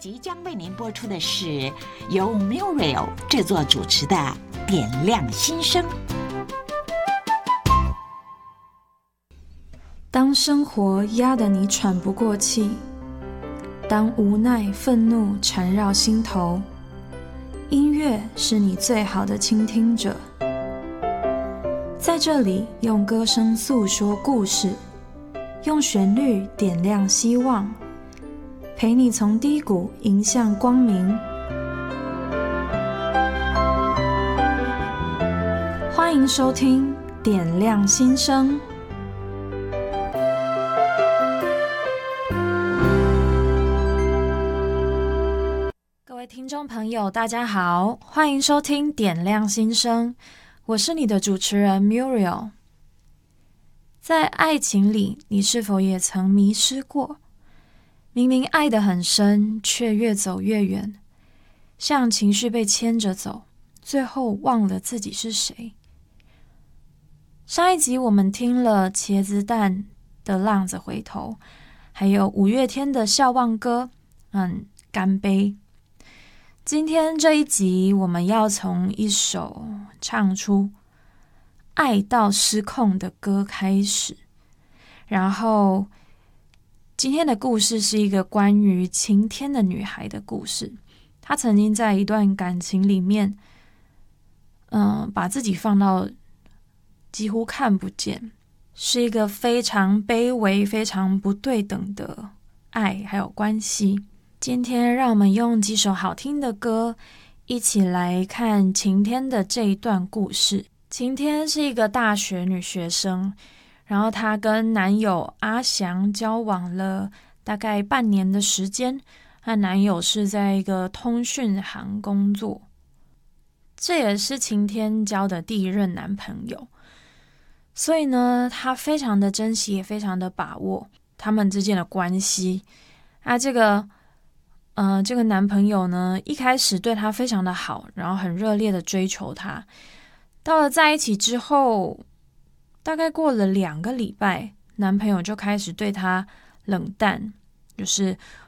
即将为您播出的是由 Muriel 制作主持的《点亮心声》。 当生活压得你喘不过气，当无奈、愤怒缠绕心头，音乐是你最好的倾听者。在这里，用歌声诉说故事，用旋律点亮希望，陪你从低谷迎向光明。欢迎收听《点亮心声》。各位听众朋友，大家好，欢迎收听《点亮心声》，我是你的主持人 Muriel。在爱情里，你是否也曾迷失过？明明爱得很深，却越走越远，像情绪被牵着走，最后忘了自己是谁。上一集我们听了茄子蛋的《浪子回头》，还有五月天的《笑忘歌》，干杯。今天这一集，我们要从一首唱出爱到失控的歌开始，然后今天的故事是一个关于晴天的女孩的故事。她曾经在一段感情里面，把自己放到几乎看不见，是一个非常卑微、非常不对等的爱还有关系。今天让我们用几首好听的歌一起来看晴天的这一段故事。晴天是一个大学女学生，然后她跟男友阿翔交往了大概半年的时间，和男友是在一个通讯行工作，这也是晴天交的第一任男朋友，所以呢，她非常的珍惜，也非常的把握他们之间的关系。这个男朋友呢，一开始对她非常的好，然后很热烈的追求她。到了在一起之后，大概过了2个礼拜，男朋友就开始对她冷淡，就是